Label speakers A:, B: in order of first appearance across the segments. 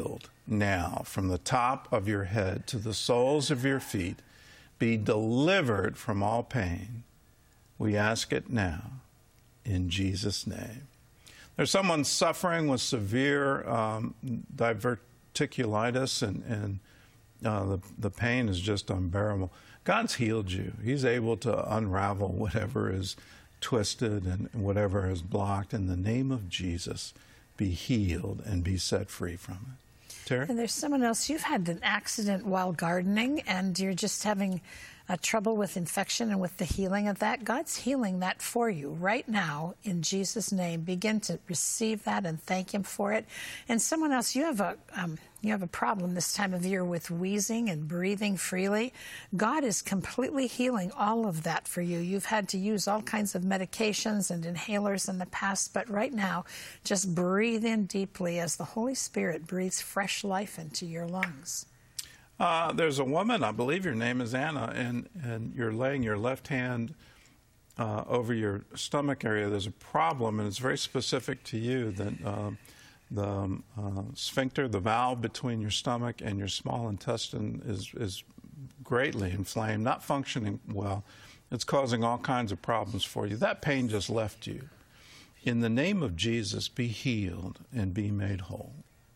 A: now from the top of your head to the soles of your feet. Be delivered from all pain. We ask it now in Jesus' name. There's someone suffering with severe diverticulitis, and the pain is just unbearable. God's healed you. He's able to unravel whatever is twisted and whatever is blocked. In the name of Jesus, be healed and be set free from it. Terry?
B: And there's someone else. You've had an accident while gardening, and you're just having trouble with infection and with the healing of that. God's healing that for you right now in Jesus' name. Begin to receive that and thank Him for it. And someone else, you have a problem this time of year with wheezing and breathing freely. God is completely healing all of that for you. You've had to use all kinds of medications and inhalers in the past, but right now, just breathe in deeply as the Holy Spirit breathes fresh life into your lungs.
A: There's a woman, I believe your name is Anna, and you're laying your left hand over your stomach area. There's a problem, and it's very specific to you, that the sphincter, the valve between your stomach and your small intestine is greatly inflamed, not functioning well. It's causing all kinds of problems for you. That pain just left you. In the name of Jesus, be healed and be made whole.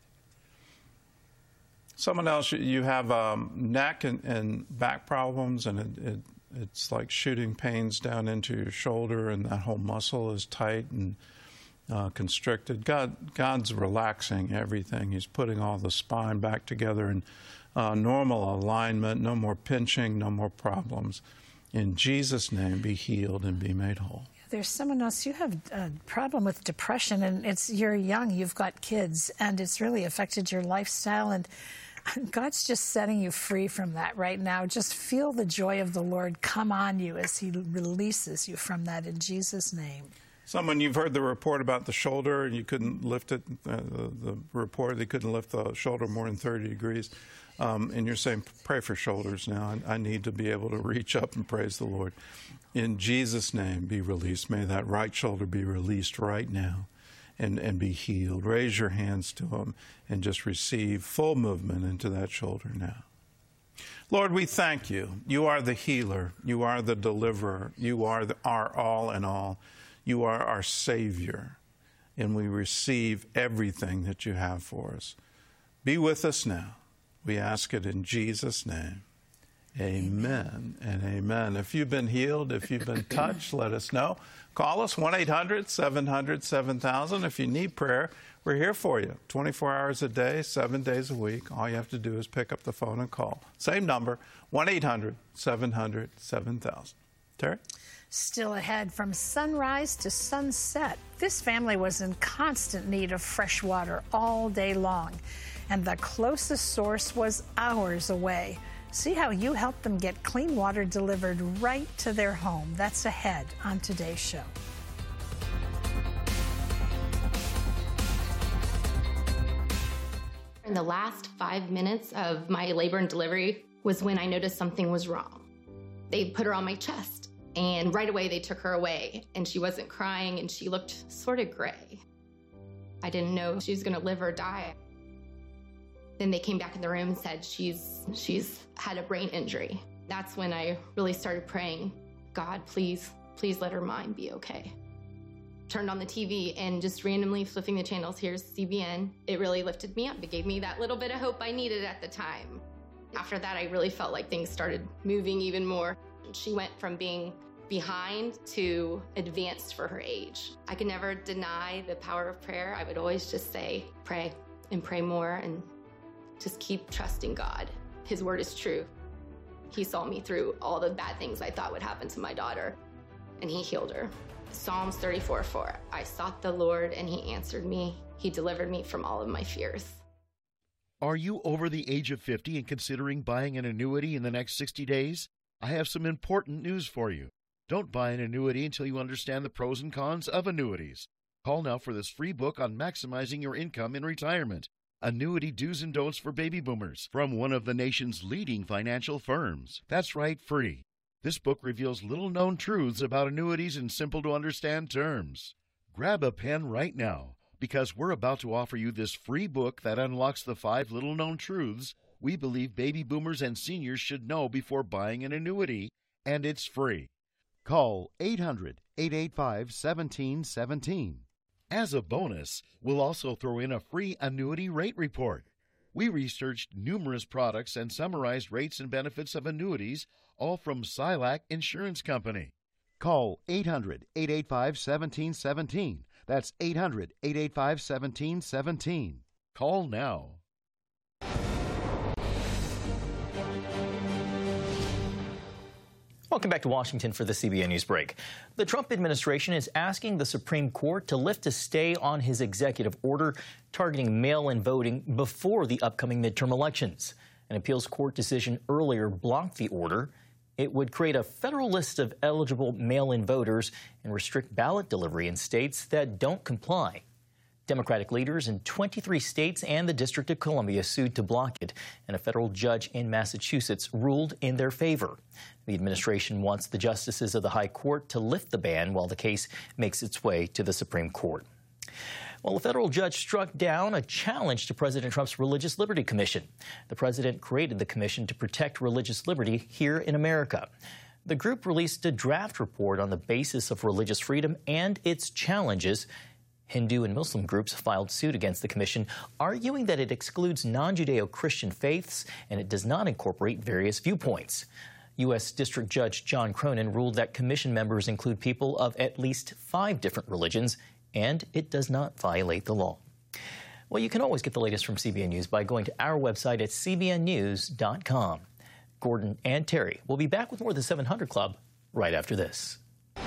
A: Someone else, you have neck and back problems, and it's like shooting pains down into your shoulder, and that whole muscle is tight and constricted. God's relaxing everything. He's putting all the spine back together in normal alignment. No more pinching, no more problems. In Jesus' name, be healed and be made whole.
B: There's someone else. You have a problem with depression, and you're young, you've got kids, and it's really affected your lifestyle, and God's just setting you free from that right now. Just feel the joy of the Lord come on you as He releases you from that in Jesus' name.
A: Someone, you've heard the report about the shoulder, and you couldn't lift it, the report, they couldn't lift the shoulder more than 30 degrees. And you're saying, pray for shoulders now. I need to be able to reach up and praise the Lord. In Jesus' name, be released. May that right shoulder be released right now and be healed. Raise your hands to Him and just receive full movement into that shoulder now. Lord, we thank You. You are the healer. You are the deliverer. You are our all in all. You are our Savior. And we receive everything that You have for us. Be with us now. We ask it in Jesus' name. Amen and amen. If you've been healed, if you've been touched, let us know. Call us, 1-800-700-7000. If you need prayer, we're here for you. 24 hours a day, 7 days a week. All you have to do is pick up the phone and call. Same number, 1-800-700-7000. Terry?
B: Still ahead, from sunrise to sunset, this family was in constant need of fresh water all day long, and the closest source was hours away. See how you helped them get clean water delivered right to their home. That's ahead on today's show.
C: In the last 5 minutes of my labor and delivery was when I noticed something was wrong. They put her on my chest, and right away they took her away, and she wasn't crying, and she looked sort of gray. I didn't know if she was going to live or die. Then they came back in the room and said she's had a brain injury. That's when I really started praying, God, please let her mind be okay. Turned on the TV and just randomly flipping the channels, here's CBN. It really lifted me up. It gave me that little bit of hope I needed at the time. After that, I really felt like things started moving even more. She went from being behind to advanced for her age. I could never deny the power of prayer. I would always just say, pray and pray more and just keep trusting God. His word is true. He saw me through all the bad things I thought would happen to my daughter, and He healed her. Psalms 34:4, I sought the Lord and He answered me. He delivered me from all of my fears.
D: Are you over the age of 50 and considering buying an annuity in the next 60 days? I have some important news for you. Don't buy an annuity until you understand the pros and cons of annuities. Call now for this free book on maximizing your income in retirement. Annuity Do's and Don'ts for Baby Boomers from one of the nation's leading financial firms. That's right, free. This book reveals little-known truths about annuities in simple-to-understand terms. Grab a pen right now. Because we're about to offer you this free book that unlocks the 5 little-known truths we believe baby boomers and seniors should know before buying an annuity, and it's free. Call 800-885-1717. As a bonus, we'll also throw in a free annuity rate report. We researched numerous products and summarized rates and benefits of annuities, all from Silac Insurance Company. Call 800-885-1717. That's 800-885-1717. Call now.
E: Welcome back to Washington for the CBN News Break. The Trump administration is asking the Supreme Court to lift a stay on his executive order targeting mail-in voting before the upcoming midterm elections. An appeals court decision earlier blocked the order. It would create a federal list of eligible mail-in voters and restrict ballot delivery in states that don't comply. Democratic leaders in 23 states and the District of Columbia sued to block it, and a federal judge in Massachusetts ruled in their favor. The administration wants the justices of the High Court to lift the ban while the case makes its way to the Supreme Court. Well, a federal judge struck down a challenge to President Trump's Religious Liberty Commission. The president created the commission to protect religious liberty here in America. The group released a draft report on the basis of religious freedom and its challenges. Hindu and Muslim groups filed suit against the commission, arguing that it excludes non-Judeo-Christian faiths and it does not incorporate various viewpoints. U.S. District Judge John Cronin ruled that commission members include people of at least 5 different religions, and it does not violate the law. Well, you can always get the latest from CBN News by going to our website at cbnnews.com. Gordon and Terry will be back with more of the 700 Club right after this.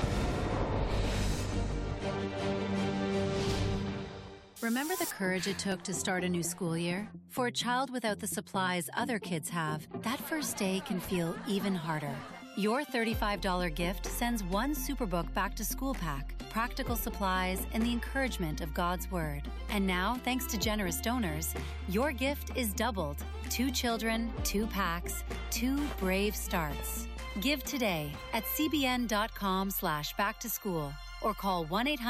F: Remember the courage it took to start a new school year? For a child without the supplies other kids have, that first day can feel even harder. Your $35 gift sends one Superbook back to school pack, practical supplies, and the encouragement of God's Word. And now, thanks to generous donors, your gift is doubled. 2 children, 2 packs, 2 brave starts. Give today at cbn.com/backtoschool or call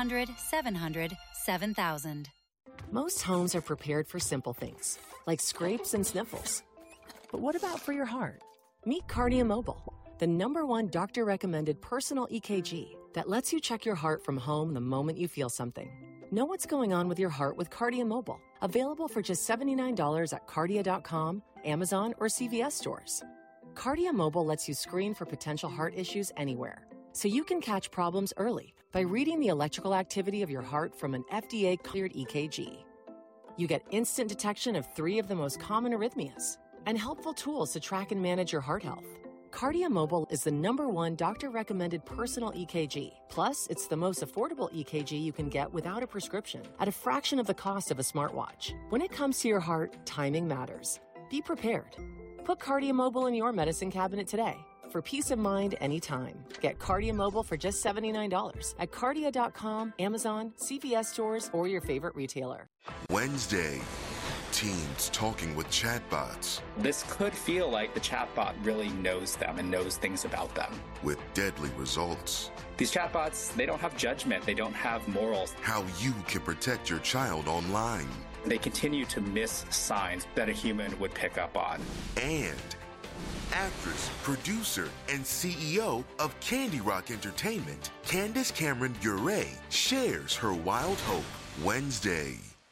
F: 1-800-700-7000.
G: Most homes are prepared for simple things, like scrapes and sniffles. But what about for your heart? Meet Cardia Mobile, the #1 doctor-recommended personal EKG that lets you check your heart from home the moment you feel something. Know what's going on with your heart with Cardia Mobile, available for just $79 at Cardia.com, Amazon, or CVS stores. Cardia Mobile lets you screen for potential heart issues anywhere, so you can catch problems early by reading the electrical activity of your heart from an FDA-cleared EKG. You get instant detection of 3 of the most common arrhythmias and helpful tools to track and manage your heart health. Cardia Mobile is the #1 doctor-recommended personal EKG. Plus, it's the most affordable EKG you can get without a prescription at a fraction of the cost of a smartwatch. When it comes to your heart, timing matters. Be prepared. Put Cardia Mobile in your medicine cabinet today. For peace of mind anytime. Get Cardia Mobile for just $79 at Cardia.com, Amazon, CVS stores, or your favorite retailer.
H: Wednesday, teens talking with chatbots.
I: This could feel like the chatbot really knows them and knows things about them.
H: With deadly results.
I: These chatbots, they don't have judgment. They don't have morals.
H: How you can protect your child online.
I: They continue to miss signs that a human would pick up on.
H: And actress, producer, and CEO of Candy Rock Entertainment, Candace Cameron Bure, shares her wild hope Wednesday.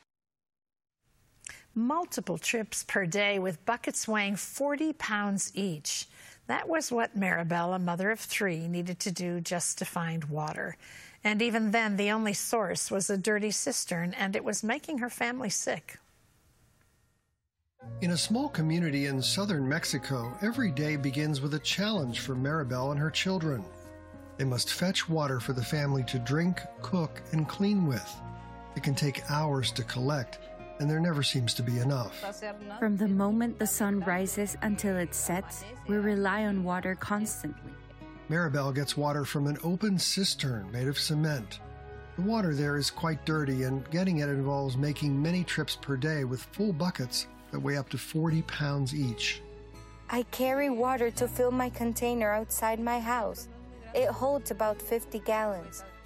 B: Multiple trips per day with buckets weighing 40 pounds each. That was what Maribel, a mother of 3, needed to do just to find water. And even then, the only source was a dirty cistern, and it was making her family sick.
J: In a small community in southern Mexico, every day begins with a challenge for Maribel and her children. They must fetch water for the family to drink, cook, and clean with. It can take hours to collect, and there never seems to be enough.
K: From the moment the sun rises until it sets, we rely on water constantly.
J: Maribel gets water from an open cistern made of cement. The water there is quite dirty, and getting it involves making many trips per day with full buckets that weigh up to 40 pounds each.
K: I carry water to fill my container outside my house. It holds about 50 gallons.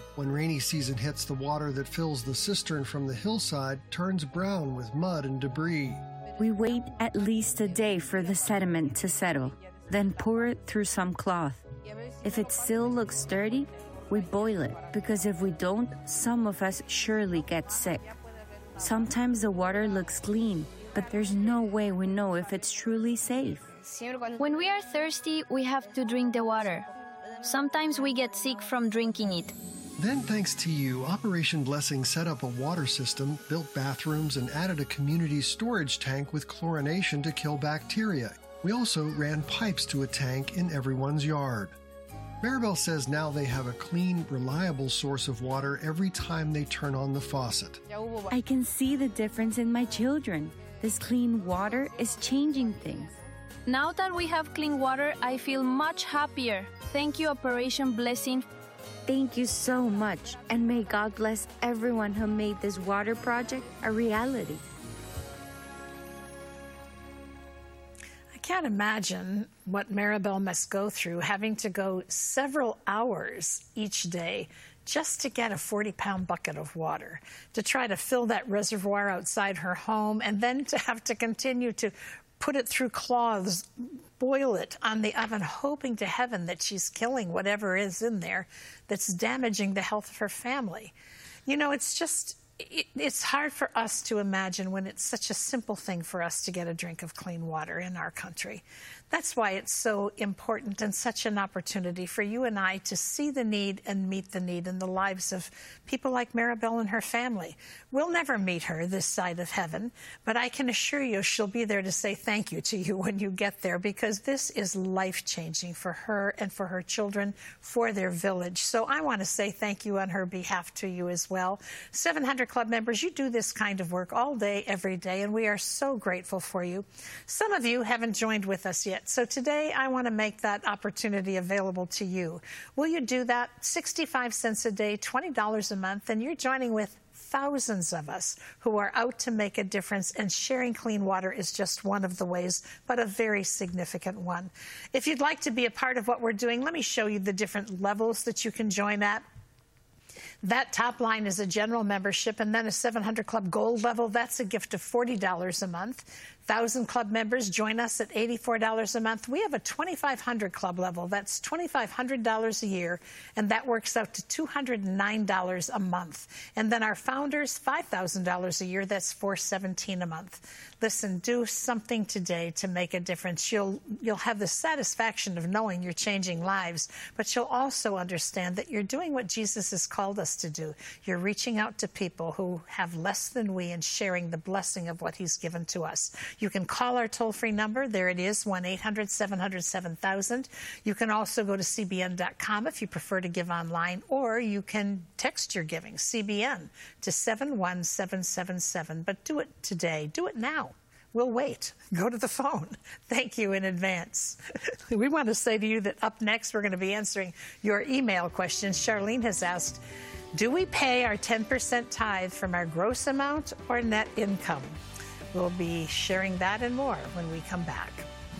J: When rainy season hits, the water that fills the cistern from the hillside turns brown with mud and debris.
K: We wait at least a day for the sediment to settle, then pour it through some cloth. If it still looks dirty, we boil it, because if we don't, some of us surely get sick. Sometimes the water looks clean, but there's no way we know if it's truly safe.
L: When we are thirsty, we have to drink the water. Sometimes we get sick from drinking it.
J: Then, thanks to you, Operation Blessing set up a water system, built bathrooms, and added a community storage tank with chlorination to kill bacteria. We also ran pipes to a tank in everyone's yard. Maribel says now they have a clean, reliable source of water every time they turn on the faucet.
K: I can see the difference in my children. This clean water is changing things.
L: Now that we have clean water, I feel much happier. Thank you, Operation Blessing.
K: Thank you so much, and may God bless everyone who made this water project a reality.
B: I can't imagine what Maribel must go through, having to go several hours each day just to get a 40-pound bucket of water, to try to fill that reservoir outside her home, and then to have to continue to put it through cloths, boil it on the oven, hoping to heaven that she's killing whatever is in there that's damaging the health of her family. You know, it's just, it's hard for us to imagine when it's such a simple thing for us to get a drink of clean water in our country. That's why it's so important and such an opportunity for you and I to see the need and meet the need in the lives of people like Maribel and her family. We'll never meet her this side of heaven, but I can assure you she'll be there to say thank you to you when you get there, because this is life-changing for her and for her children, for their village. So I want to say thank you on her behalf to you as well. 700 Club members, you do this kind of work all day, every day, and we are so grateful for you. Some of you haven't joined with us yet. So today, I want to make that opportunity available to you. Will you do that? 65 cents a day, $20 a month, and you're joining with thousands of us who are out to make a difference, and sharing clean water is just one of the ways, but a very significant one. If you'd like to be a part of what we're doing, let me show you the different levels that you can join at. That top line is a general membership, and then a 700 Club Gold level. That's a gift of $40 a month. 1,000 Club members join us at $84 a month. We have a 2,500 Club level. That's $2,500 a year, and that works out to $209 a month. And then our founders, $5,000 a year. That's $417 a month. Listen, do something today to make a difference. You'll have the satisfaction of knowing you're changing lives, but you'll also understand that you're doing what Jesus has called us to do. You're reaching out to people who have less than we and sharing the blessing of what he's given to us. You can call our toll-free number. There it is, 1-800-700-7000. You can also go to CBN.com if you prefer to give online, or you can text your giving, CBN, to 71777. But do it today. Do it now. We'll wait. Go to the phone. Thank you in advance. We want to say to you that up next, we're going to be answering your email questions. Charlene has asked, do we pay our 10% tithe from our gross amount or net income? We'll be sharing that and more when we come back.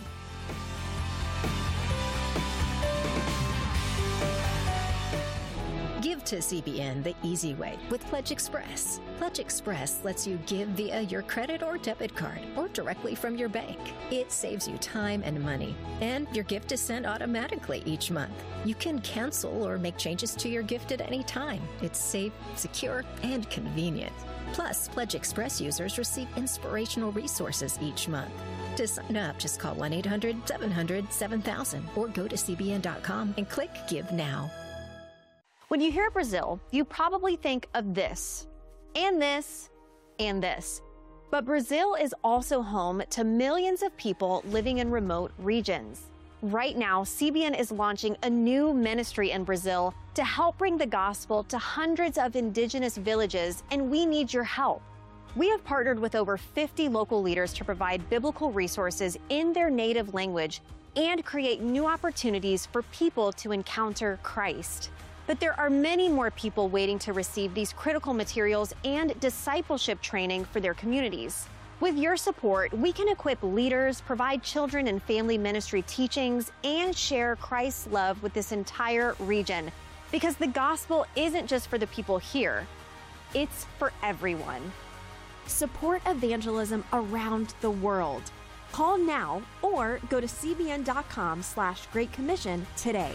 M: Give to CBN the easy way with Pledge Express. Pledge Express lets you give via your credit or debit card or directly from your bank. It saves you time and money, and your gift is sent automatically each month. You can cancel or make changes to your gift at any time. It's safe, secure, and convenient. Plus, Pledge Express users receive inspirational resources each month. To sign up, just call 1-800-700-7000 or go to CBN.com and click Give Now.
N: When you hear Brazil, you probably think of this, and this, and this. But Brazil is also home to millions of people living in remote regions. Right now, CBN is launching a new ministry in Brazil to help bring the gospel to hundreds of indigenous villages, and we need your help. We have partnered with over 50 local leaders to provide biblical resources in their native language and create new opportunities for people to encounter Christ. But there are many more people waiting to receive these critical materials and discipleship training for their communities. With your support, we can equip leaders, provide children and family ministry teachings, and share Christ's love with this entire region. Because the gospel isn't just for the people here, it's for everyone. Support evangelism around the world. Call now or go to cbn.com/Great Commission today.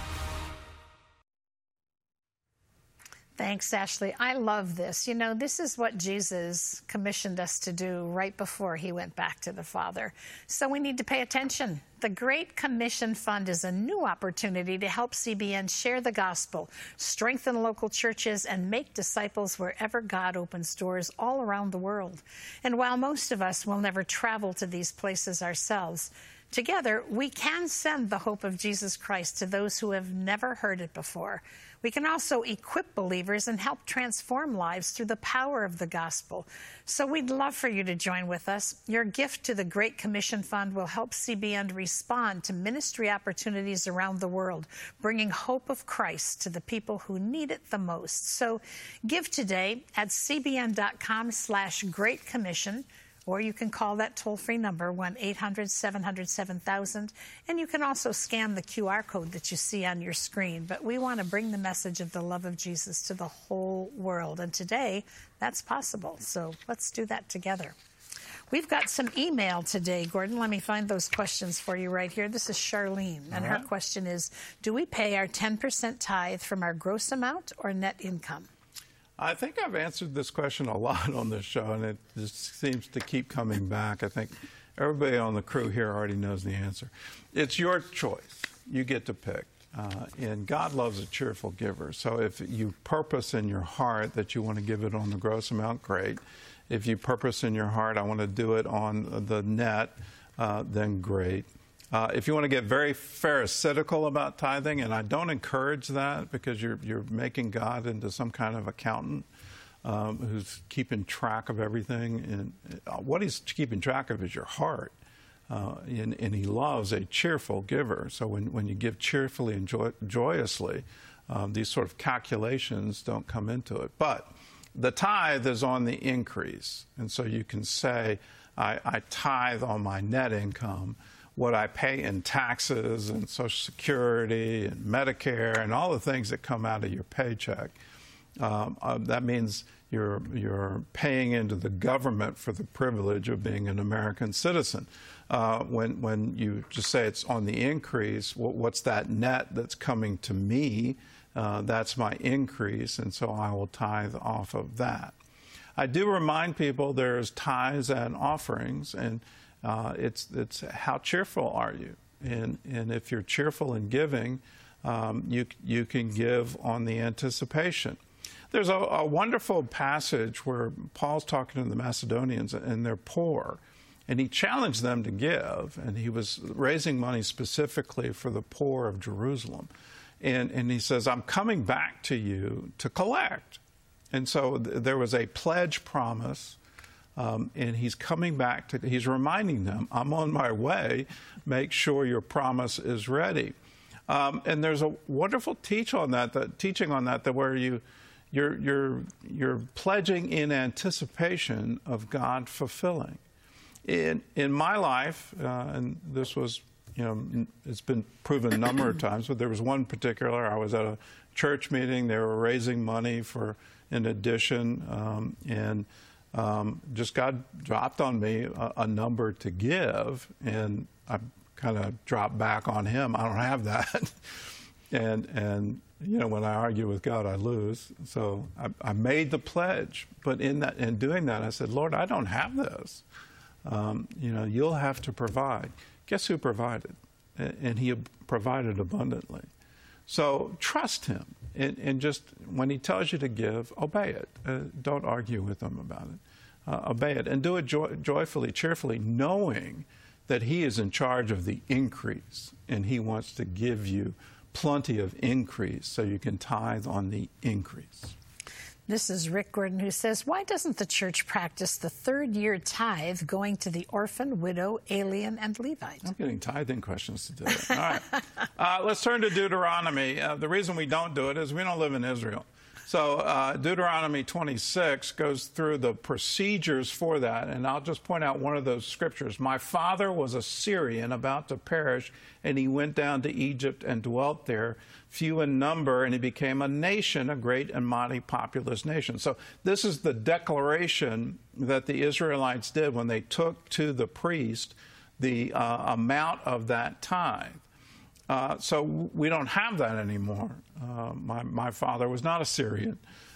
B: Thanks, Ashley. I love this. You know, this is what Jesus commissioned us to do right before he went back to the Father. So we need to pay attention. The Great Commission Fund is a new opportunity to help CBN share the gospel, strengthen local churches, and make disciples wherever God opens doors all around the world. And while most of us will never travel to these places ourselves, together we can send the hope of Jesus Christ to those who have never heard it before. We can also equip believers and help transform lives through the power of the gospel. So we'd love for you to join with us. Your gift to the Great Commission Fund will help CBN respond to ministry opportunities around the world, bringing hope of Christ to the people who need it the most. So give today at cbn.com/Great Commission. Or you can call that toll-free number, 1-800-700-7000. And you can also scan the QR code that you see on your screen. But we want to bring the message of the love of Jesus to the whole world. And today, that's possible. So let's do that together. We've got some email today, Gordon. Let me find those questions for you right here. This is Charlene. And her question is, do we pay our 10% tithe from our gross amount or net income?
A: I think I've answered this question a lot on this show, and it just seems to keep coming back. I think everybody on the crew here already knows the answer. It's your choice. You get to pick. And God loves a cheerful giver. So if you purpose in your heart that you want to give it on the gross amount, great. If you purpose in your heart, I want to do it on the net, then great. If you want to get very pharisaical about tithing, and I don't encourage that because you're making God into some kind of accountant who's keeping track of everything. And what he's keeping track of is your heart. And he loves a cheerful giver. So when you give cheerfully and joyously, these sort of calculations don't come into it. But the tithe is on the increase. And so you can say, I tithe on my net income. What I pay in taxes and Social Security and Medicare and all the things that come out of your paycheck. That means you're paying into the government for the privilege of being an American citizen. When you just say it's on the increase, what's that net that's coming to me? That's my increase, and so I will tithe off of that. I do remind people there's tithes and offerings, and it's how cheerful are you? And if you're cheerful in giving, you can give on the anticipation. There's a wonderful passage where Paul's talking to the Macedonians, and they're poor. And he challenged them to give, and he was raising money specifically for the poor of Jerusalem. And he says, I'm coming back to you to collect. And so there was a pledge promise. And he's coming back he's reminding them, I'm on my way, make sure your promise is ready. And there's a wonderful teaching on that where you're pledging in anticipation of God fulfilling. In my life, and this was, it's been proven a number of times, but there was one particular, I was at a church meeting, they were raising money for an addition, and just God dropped on me a number to give, and I kind of dropped back on him. I don't have that. and when I argue with God, I lose. So I made the pledge, but in doing that, I said, Lord, I don't have this. You'll have to provide. Guess who provided? And he provided abundantly. So trust him. And just when he tells you to give, obey it. Don't argue with him about it. Obey it. And do it joyfully, cheerfully, knowing that he is in charge of the increase. And he wants to give you plenty of increase so you can tithe on the increase.
B: This is Rick Gordon, who says, why doesn't the church practice the third-year tithe going to the orphan, widow, alien, and Levite?
A: I'm getting tithing questions today. All right. Let's turn to Deuteronomy. The reason we don't do it is we don't live in Israel. So Deuteronomy 26 goes through the procedures for that, and I'll just point out one of those scriptures. My father was a Syrian about to perish, and he went down to Egypt and dwelt there, few in number, and he became a nation, a great and mighty populous nation. So this is the declaration that the Israelites did when they took to the priest the amount of that tithe. So we don't have that anymore. My father was not a Syrian,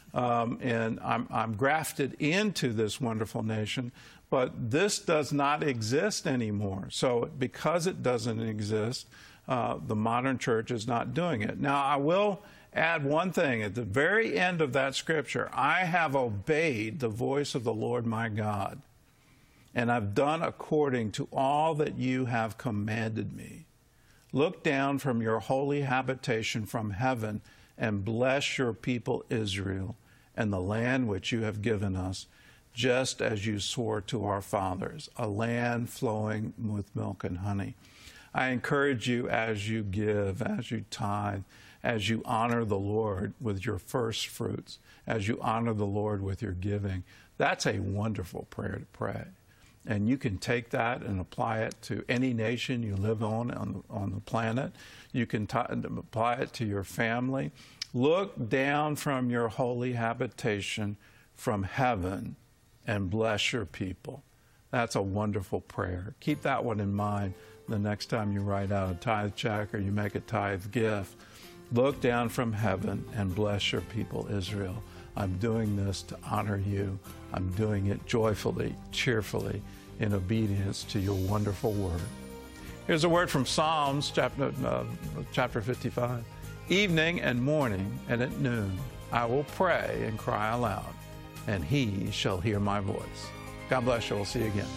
A: and I'm grafted into this wonderful nation, but this does not exist anymore. So because it doesn't exist, the modern church is not doing it. Now, I will add one thing. At the very end of that scripture, I have obeyed the voice of the Lord my God, and I've done according to all that you have commanded me. Look down from your holy habitation from heaven and bless your people Israel and the land which you have given us, just as you swore to our fathers, a land flowing with milk and honey. I encourage you as you give, as you tithe, as you honor the Lord with your first fruits, as you honor the Lord with your giving. That's a wonderful prayer to pray. And you can take that and apply it to any nation you live on the planet. You can apply it to your family. Look down from your holy habitation from heaven and bless your people. That's a wonderful prayer. Keep that one in mind the next time you write out a tithe check or you make a tithe gift. Look down from heaven and bless your people Israel. I'm doing this to honor you. I'm doing it joyfully, cheerfully, in obedience to your wonderful word. Here's a word from Psalms, chapter 55. Evening and morning and at noon, I will pray and cry aloud, and he shall hear my voice. God bless you. We'll see you again.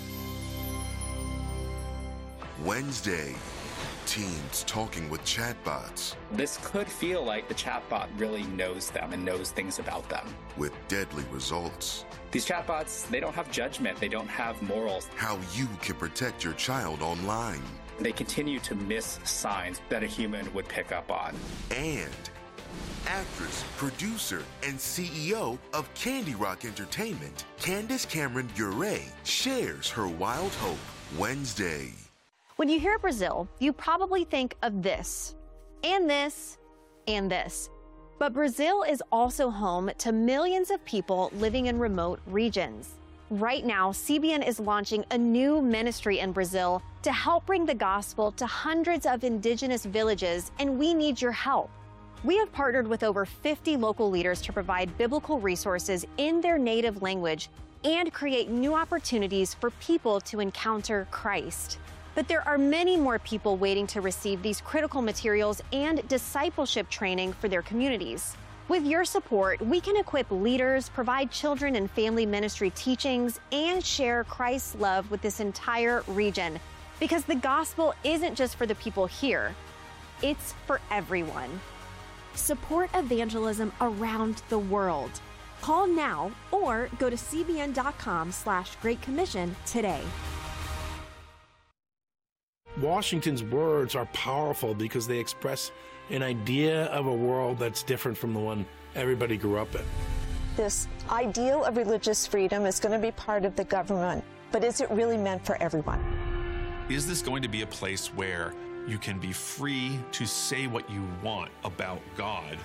H: Wednesday, teens talking with chatbots.
I: This could feel like the chatbot really knows them and knows things about them.
H: With deadly results.
I: These chatbots, they don't have judgment. They don't have morals.
H: How you can protect your child online.
I: They continue to miss signs that a human would pick up on.
H: And actress, producer, and CEO of Candy Rock Entertainment, Candace Cameron Bure, shares her wild hope Wednesday.
N: When you hear Brazil, you probably think of this, and this, and this. But Brazil is also home to millions of people living in remote regions. Right now, CBN is launching a new ministry in Brazil to help bring the gospel to hundreds of indigenous villages, and we need your help. We have partnered with over 50 local leaders to provide biblical resources in their native language and create new opportunities for people to encounter Christ. But there are many more people waiting to receive these critical materials and discipleship training for their communities. With your support, we can equip leaders, provide children and family ministry teachings, and share Christ's love with this entire region. Because the gospel isn't just for the people here, it's for everyone. Support evangelism around the world. Call now or go to cbn.com/Great Commission today.
O: Washington's words are powerful because they express an idea of a world that's different from the one everybody grew up in.
P: This ideal of religious freedom is going to be part of the government, but is it really meant for everyone?
Q: Is this going to be a place where you can be free to say what you want about God?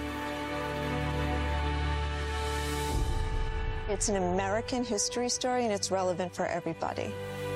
P: It's an American history story, and it's relevant for everybody.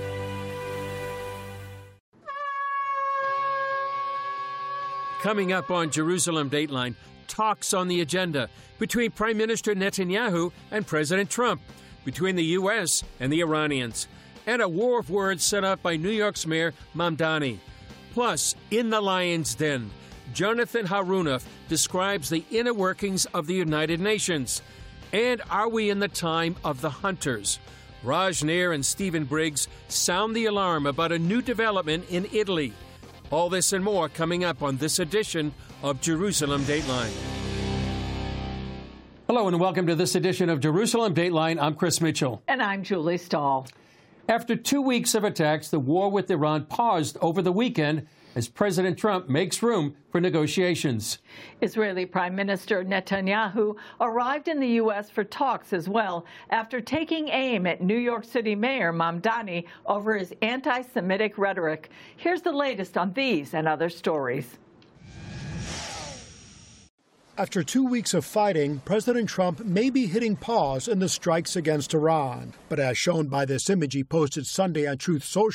R: Coming up on Jerusalem Dateline, talks on the agenda between Prime Minister Netanyahu and President Trump, between the U.S. and the Iranians, and a war of words set up by New York's Mayor Mamdani. Plus, in the lion's den, Jonathan Harunoff describes the inner workings of the United Nations. And are we in the time of the hunters? Raj Nair and Stephen Briggs sound the alarm about a new development in Italy. All this and more coming up on this edition of Jerusalem Dateline.
S: Hello and welcome to this edition of Jerusalem Dateline. I'm Chris Mitchell.
T: And I'm Julie Stahl.
R: After 2 weeks of attacks, the war with Iran paused over the weekend as President Trump makes room for negotiations.
S: Israeli Prime Minister Netanyahu arrived in the U.S. for talks as well after taking aim at New York City Mayor Mamdani over his anti-Semitic rhetoric. Here's the latest on these and other stories.
T: After 2 weeks of fighting, President Trump may be hitting pause in the strikes against Iran. But as shown by this image he posted Sunday on Truth Social,